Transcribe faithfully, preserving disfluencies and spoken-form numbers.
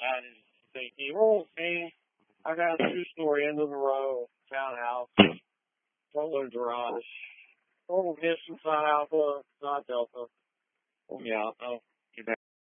that is thinking, well, man, I got a two-story end of the row townhouse, total garage, total distance on Alpha, not Delta. Oh, yeah, no.